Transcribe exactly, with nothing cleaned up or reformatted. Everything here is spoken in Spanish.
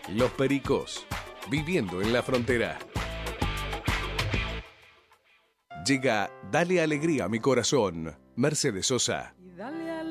Los Pericos, viviendo en la frontera. Llega Dale Alegría a mi Corazón, Mercedes Sosa.